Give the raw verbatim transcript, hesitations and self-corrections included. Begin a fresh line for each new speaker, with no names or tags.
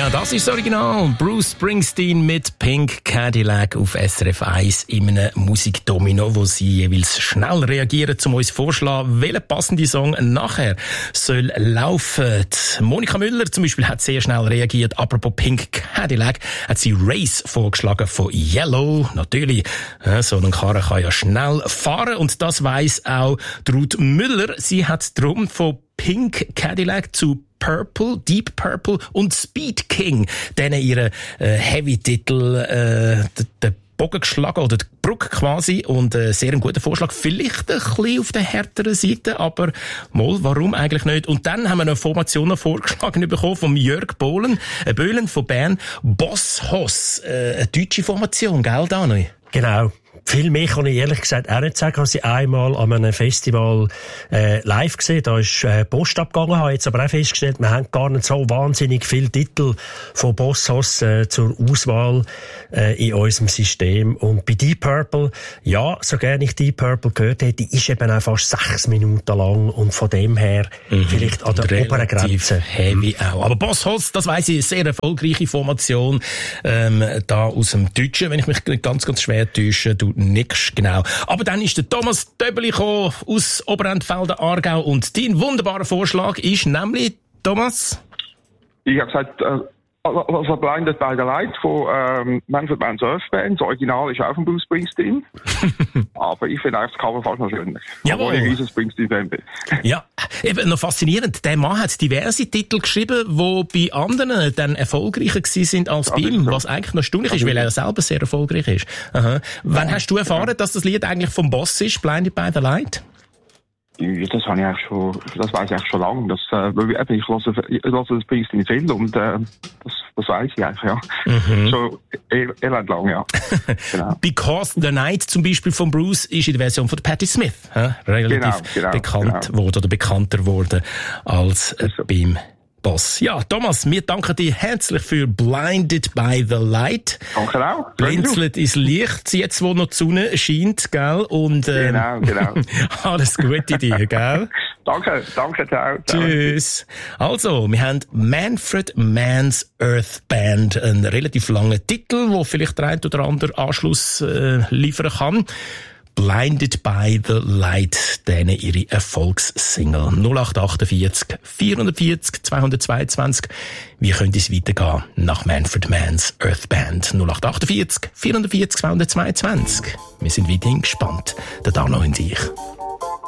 Ja, das ist das Original. Bruce Springsteen mit Pink Cadillac auf S R F eins in einem Musikdomino, wo sie jeweils schnell reagieren, um uns vorschlagen, welcher passende Song nachher soll laufen. Monika Müller zum Beispiel hat sehr schnell reagiert. Apropos Pink Cadillac hat sie Race vorgeschlagen von Yellow. Natürlich, so ein Karren kann ja schnell fahren und das weiss auch Ruth Müller. Sie hat drum von Pink Cadillac zu Purple, Deep Purple und Speed King, denen ihre äh, Heavy-Titel äh, den Bogen geschlagen oder die Brücke quasi und äh, sehr ein guter Vorschlag. Vielleicht ein bisschen auf der härteren Seite, aber mal, warum eigentlich nicht? Und dann haben wir eine Formation noch vorgeschlagen bekommen von Jörg Bohlen, äh, Böhlen von Bern, Boss Hoss, äh, eine deutsche Formation, gell, Dani?
Genau. Viel mehr kann ich ehrlich gesagt auch nicht sagen. Ich habe sie einmal an einem Festival äh, live gesehen. Da ist äh, Post abgegangen. Habe jetzt aber auch festgestellt, wir haben gar nicht so wahnsinnig viele Titel von Boss Hoss äh, zur Auswahl äh, in unserem System. Und bei Deep Purple, ja, so gerne ich Deep Purple gehört hätte, die ist eben auch fast sechs Minuten lang und von dem her mhm. vielleicht an der oberen Grenze.
Heavy mhm. auch. Aber Boss Hoss, das weiss ich, sehr erfolgreiche Formation ähm, da aus dem Deutschen, wenn ich mich ganz, ganz schwer täusche. Du nix, genau. Aber dann ist der Thomas Döbeli gekommen aus Oberentfelden, Aargau und dein wunderbarer Vorschlag ist nämlich, Thomas?
Ich habe gesagt, äh, also Blinded by the Light von ähm, Manfred Mann's Earth Band. Das Original ist auch von Bruce Springsteen. Aber ich finde eigentlich das Cover fast noch schöner. Obwohl ich ein riesen Springsteen-Fan bin.
Ja, eben noch faszinierend. Der Mann hat diverse Titel geschrieben, die bei anderen dann erfolgreicher gewesen sind als bei ihm, so. Was eigentlich noch erstaunlich ist, weil er selber sehr erfolgreich ist. Aha. Wann ja. hast du erfahren, dass das Lied eigentlich vom Boss ist, Blinded by the Light?
Das habe ich eigentlich schon, das weiss ich eigentlich schon lange. Das, äh, ich lasse, ich lasse das Springsteen viel und äh, das, das weiss ich eigentlich, ja. Mhm. Schon elend lang, ja. Genau.
Because the Night zum Beispiel von Bruce ist in der Version von Patti Smith äh, relativ genau, genau, bekannt genau. wurde oder bekannter wurde als äh, beim Boss. Ja, Thomas, wir danken dir herzlich für Blinded by the Light.
Danke auch.
Blinzelt ins Licht, jetzt wo noch die Sonne scheint, gell? Und, ähm,
genau, genau.
alles Gute dir, gell?
Danke, danke, ciao, ciao.
Tschüss. Also, wir haben Manfred Mann's Earth Band, einen relativ langen Titel, wo vielleicht der ein oder andere Anschluss äh, liefern kann. Blinded by the Light, denen ihre Erfolgssingle. null acht achtundvierzig, vierhundertvierzig, zweihundertzweiundzwanzig. Wie könnte es weitergehen nach Manfred Mann's Earth Band? null acht achtundvierzig, vierhundertvierzig, zweihundertzweiundzwanzig. Wir sind weiterhin gespannt. Der Dano und ich.